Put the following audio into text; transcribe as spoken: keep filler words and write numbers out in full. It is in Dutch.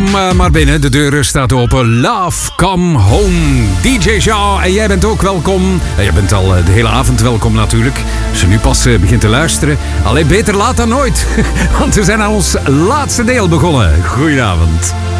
Kom uh, maar binnen, de deur staat open. Love, come home. D J Shaw, en jij bent ook welkom. Uh, jij bent al uh, de hele avond welkom natuurlijk. Als je nu pas uh, begint te luisteren. Alleen beter laat dan nooit. Want we zijn aan ons laatste deel begonnen. Goedenavond.